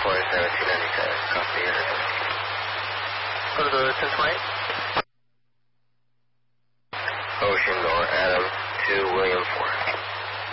Copy. Go to the 1028. Ocean or Adam to William 4.